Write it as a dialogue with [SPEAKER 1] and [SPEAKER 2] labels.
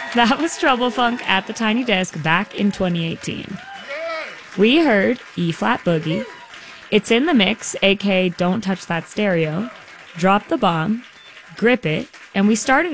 [SPEAKER 1] That was Trouble Funk at the Tiny Desk back in 2018. We heard E-flat boogie, It's in the Mix, aka Don't Touch That Stereo, Drop the Bomb, Grip It, and we started